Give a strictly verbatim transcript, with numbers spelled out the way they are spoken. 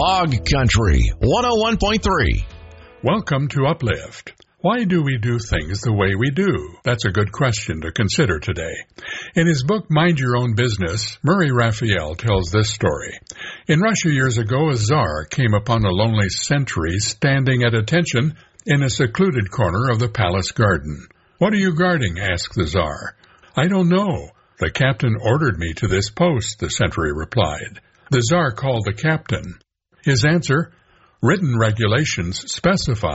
Log Country one oh one point three. Welcome to Uplift. Why do we do things the way we do? That's a good question to consider today. In his book, Mind Your Own Business, Murray Raphael tells this story. In Russia years ago, a czar came upon a lonely sentry standing at attention in a secluded corner of the palace garden. "What are you guarding?" asked the czar. "I don't know. The captain ordered me to this post," the sentry replied. The czar called the captain. His answer, "Written regulations specify